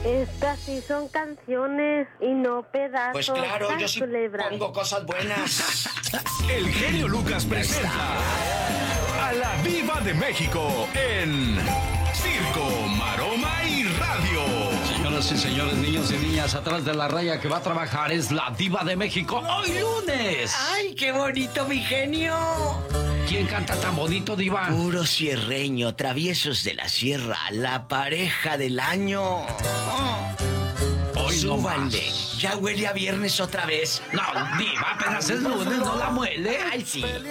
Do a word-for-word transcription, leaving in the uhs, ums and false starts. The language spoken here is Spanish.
Estas sí son canciones y no pedazos. Pues claro, Ay, yo sí culebra. pongo cosas buenas. El genio Lucas presenta a la Diva de México en Circo, Maroma y Radio. Señoras y señores, niños y niñas, atrás de la raya que va a trabajar es la Diva de México hoy lunes. ¡Ay, qué bonito, mi genio! ¿Quién canta tan bonito, Diva? Puro cierreño, traviesos de la sierra, la pareja del año. Oh. Hoy no Súbanle, más. ya huele a viernes otra vez. No, Diva, apenas es lunes, no la muele. Ay, sí.